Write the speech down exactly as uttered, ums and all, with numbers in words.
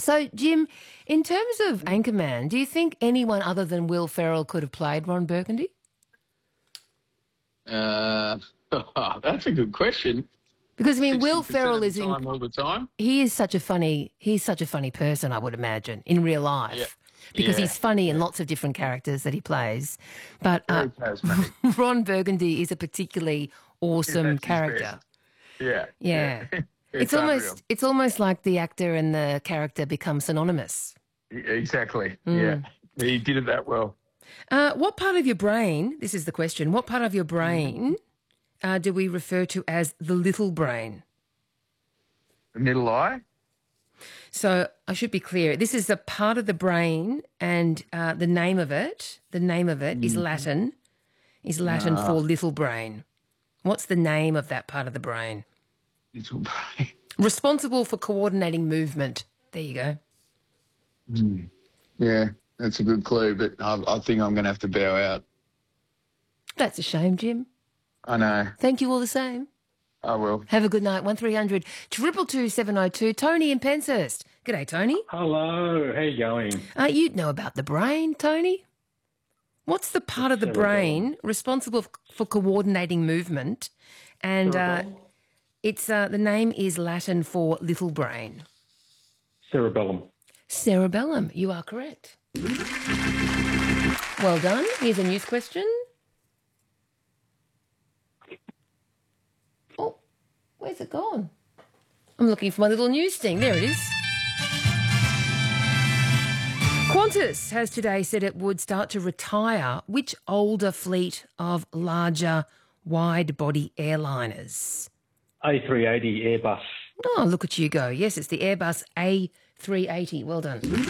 So, Jim, in terms of Anchorman, do you think anyone other than Will Ferrell could have played Ron Burgundy? Uh, that's a good question. Because I mean, Sixty Will percent Ferrell of the is in, time, all the time. he is such a funny he's such a funny person, I would imagine, in real Yeah, life. Because yeah, he's funny in yeah. lots of different characters that he plays. But uh, Very charismatic. Ron Burgundy is a particularly awesome That's his best. character. Yeah, yeah. Yeah. It's It's unreal. almost it's almost like the actor and the character become synonymous. E- Exactly. Mm. Yeah, he did it that well. Uh, what part of your brain, this is the question, what part of your brain uh, do we refer to as the little brain? The middle eye. So I should be clear. This is a part of the brain, and uh, the name of it, the name of it is Latin, is Latin Ah. for little brain. What's the name of that part of the brain? Little brain. Responsible for coordinating movement. There you go. Yeah, that's a good clue, but I, I think I'm going to have to bow out. That's a shame, Jim. I know. Thank you all the same. I will. Have a good night. One three hundred triple two seven oh two. Tony in Penshurst. G'day, Tony. Hello, how you going? Uh, you know about the brain, Tony. What's the part of the brain responsible f- for coordinating movement? And uh, Cerebellum. it's uh, the name is Latin for little brain. Cerebellum. Cerebellum. You are correct. Well done. Here's a news question. Oh, where's it gone? I'm looking for my little news thing. There it is. Qantas has today said it would start to retire which older fleet of larger wide-body airliners? A three eighty Airbus. Oh, look at you go. Yes, it's the Airbus A three eighty. Well done.